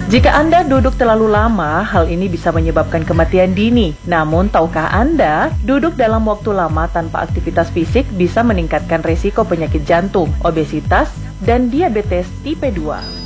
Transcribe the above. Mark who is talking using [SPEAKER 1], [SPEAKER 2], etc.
[SPEAKER 1] Jika Anda duduk terlalu lama, hal ini bisa menyebabkan kematian dini. Namun, tahukah Anda, duduk dalam waktu lama tanpa aktivitas fisik bisa meningkatkan resiko penyakit jantung, obesitas, dan diabetes tipe 2.